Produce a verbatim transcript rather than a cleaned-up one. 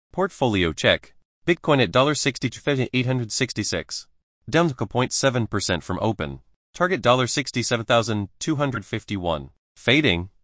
Portfolio check. Bitcoin at sixty-two thousand eight hundred sixty-six. Down zero point seven percent from open. Target sixty-seven thousand two hundred fifty-one. Fading.